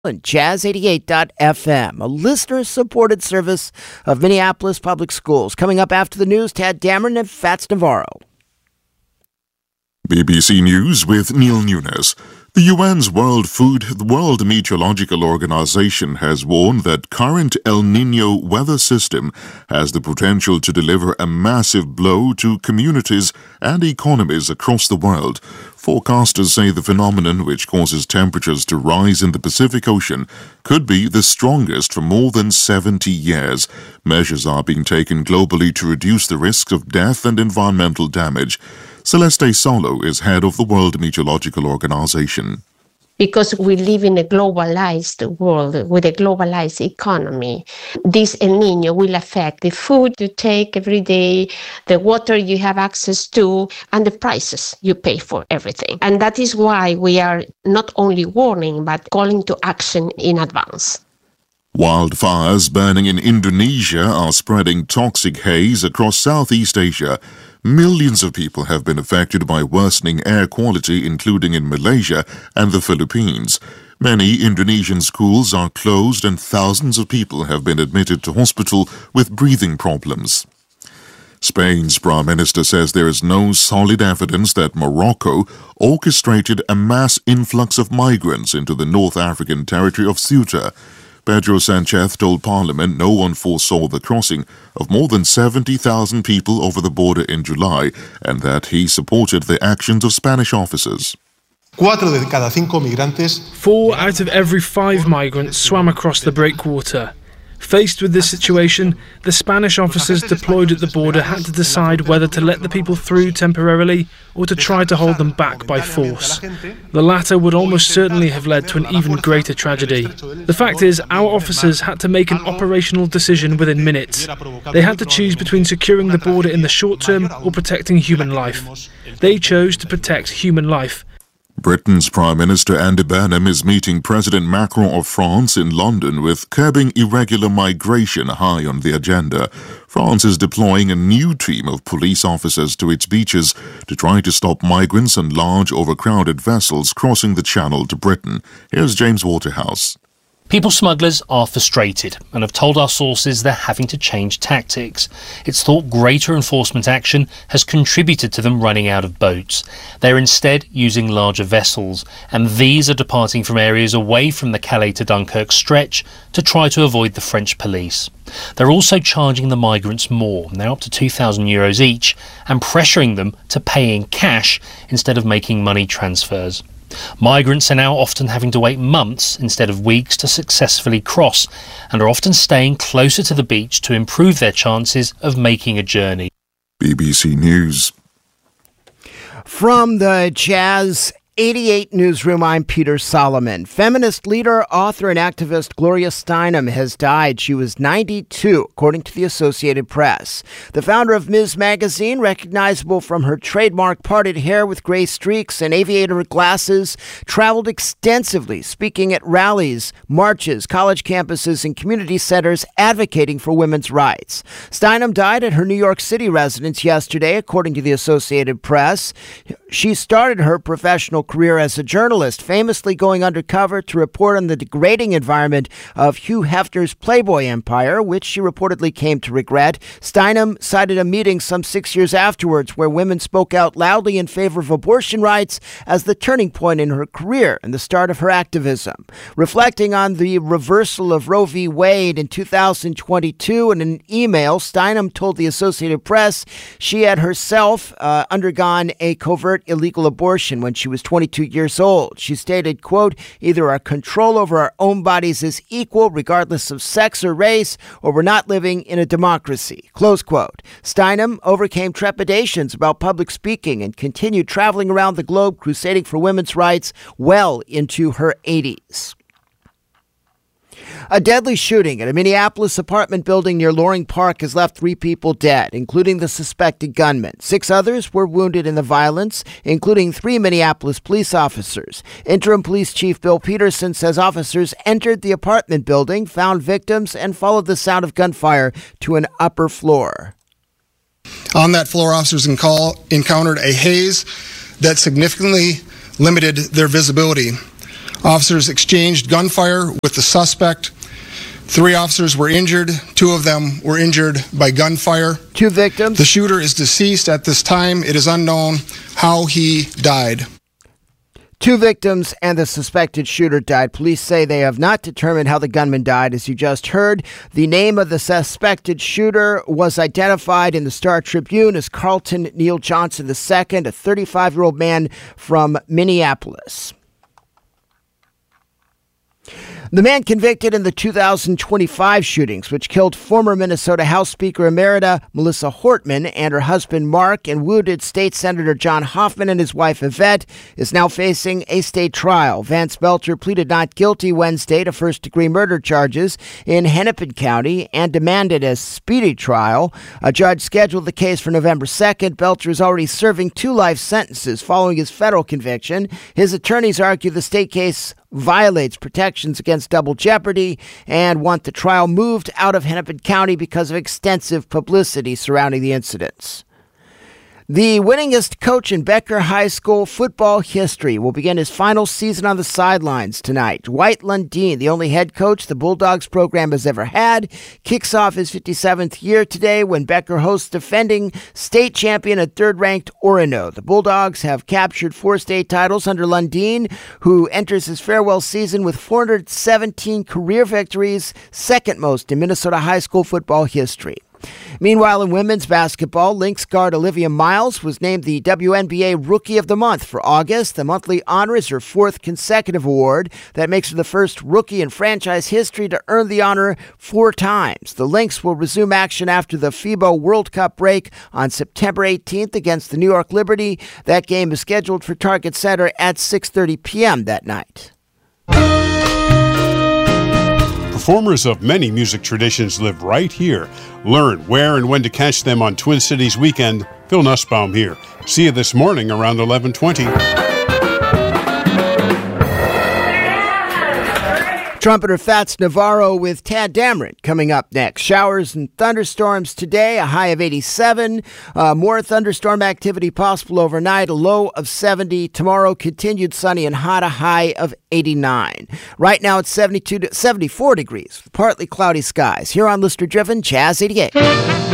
and Jazz88.fm, a listener-supported service of Minneapolis Public Schools. Coming up after the news, Tad Dameron and Fats Navarro. BBC News with Neil Nunes. The UN's World Meteorological Organization has warned that current El Niño weather system has the potential to deliver a massive blow to communities and economies across the world. Forecasters say the phenomenon, which causes temperatures to rise in the Pacific Ocean, could be the strongest for more than 70 years. Measures are being taken globally to reduce the risk of death and environmental damage. Celeste Solo is head of the World Meteorological Organization. Because we live in a globalized world with a globalized economy, this El Niño will affect the food you take every day, the water you have access to, and the prices you pay for everything. And that is why we are not only warning, but calling to action in advance. Wildfires burning in Indonesia are spreading toxic haze across Southeast Asia. Millions of people have been affected by worsening air quality, including in Malaysia and the Philippines. Many Indonesian schools are closed and thousands of people have been admitted to hospital with breathing problems. Spain's Prime Minister says there is no solid evidence that Morocco orchestrated a mass influx of migrants into the North African territory of Ceuta. Pedro Sanchez told Parliament no one foresaw the crossing of more than 70,000 people over the border in July and that he supported the actions of Spanish officers. 4 de cada 5 migrantes. 4 out of every 5 migrants swam across the breakwater. Faced with this situation, the Spanish officers deployed at the border had to decide whether to let the people through temporarily or to try to hold them back by force. The latter would almost certainly have led to an even greater tragedy. The fact is, our officers had to make an operational decision within minutes. They had to choose between securing the border in the short term or protecting human life. They chose to protect human life. Britain's Prime Minister Andy Burnham is meeting President Macron of France in London with curbing irregular migration high on the agenda. France is deploying a new team of police officers to its beaches to try to stop migrants and large overcrowded vessels crossing the Channel to Britain. Here's James Waterhouse. People smugglers are frustrated and have told our sources they're having to change tactics. It's thought greater enforcement action has contributed to them running out of boats. They're instead using larger vessels, and these are departing from areas away from the Calais to Dunkirk stretch to try to avoid the French police. They're also charging the migrants more, now up to €2,000 each, and pressuring them to pay in cash instead of making money transfers. Migrants are now often having to wait months instead of weeks to successfully cross and are often staying closer to the beach to improve their chances of making a journey. BBC News. From the Jazz 88 Newsroom, I'm Peter Solomon. Feminist leader, author, and activist Gloria Steinem has died. She was 92, according to the Associated Press. The founder of Ms. Magazine, recognizable from her trademark parted hair with gray streaks and aviator glasses, traveled extensively, speaking at rallies, marches, college campuses, and community centers advocating for women's rights. Steinem died at her New York City residence yesterday, according to the Associated Press. She started her professional career as a journalist, famously going undercover to report on the degrading environment of Hugh Hefner's Playboy empire, which she reportedly came to regret. Steinem cited a meeting some 6 years afterwards where women spoke out loudly in favor of abortion rights as the turning point in her career and the start of her activism. Reflecting on the reversal of Roe v. Wade in 2022 in an email, Steinem told the Associated Press she had herself undergone a covert illegal abortion when she was 22 years old. She stated, quote, either our control over our own bodies is equal regardless of sex or race, or we're not living in a democracy, close quote. Steinem overcame trepidations about public speaking and continued traveling around the globe crusading for women's rights well into her 80s. A deadly shooting at a Minneapolis apartment building near Loring Park has left 3 people dead, including the suspected gunman. 6 others were wounded in the violence, including 3 Minneapolis police officers. Interim Police Chief Bill Peterson says officers entered the apartment building, found victims, and followed the sound of gunfire to an upper floor. On that floor, officers encountered a haze that significantly limited their visibility. Officers exchanged gunfire with the suspect. 3 officers were injured. 2 of them were injured by gunfire. 2 victims. The shooter is deceased at this time. It is unknown how he died. 2 victims and the suspected shooter died. Police say they have not determined how the gunman died. As you just heard, the name of the suspected shooter was identified in the Star Tribune as Carlton Neal Johnson II, a 35-year-old man from Minneapolis. The man convicted in the 2025 shootings, which killed former Minnesota House Speaker Emerita Melissa Hortman and her husband Mark and wounded State Senator John Hoffman and his wife Yvette, is now facing a state trial. Vance Belcher pleaded not guilty Wednesday to first-degree murder charges in Hennepin County and demanded a speedy trial. A judge scheduled the case for November 2nd. Belcher is already serving 2 life sentences following his federal conviction. His attorneys argue the state case violates protections against double jeopardy and want the trial moved out of Hennepin County because of extensive publicity surrounding the incidents. The winningest coach in Becker High School football history will begin his final season on the sidelines tonight. Dwight Lundeen, the only head coach the Bulldogs program has ever had, kicks off his 57th year today when Becker hosts defending state champion and third-ranked Orono. The Bulldogs have captured 4 state titles under Lundeen, who enters his farewell season with 417 career victories, second most in Minnesota high school football history. Meanwhile, in women's basketball, Lynx guard Olivia Miles was named the WNBA Rookie of the Month for August. The monthly honor is her 4th consecutive award. That makes her the first rookie in franchise history to earn the honor 4 times. The Lynx will resume action after the FIBA World Cup break on September 18th against the New York Liberty. That game is scheduled for Target Center at 6:30 p.m. that night. Performers of many music traditions live right here. Learn where and when to catch them on Twin Cities Weekend. Phil Nussbaum here. See you this morning around 11:20. Trumpeter Fats Navarro with Tad Dameron coming up next. Showers and thunderstorms today, a high of 87. More thunderstorm activity possible overnight, a low of 70. Tomorrow, continued sunny and hot, a high of 89. Right now, it's 74 degrees, partly cloudy skies. Here on Listener Driven, Jazz 88.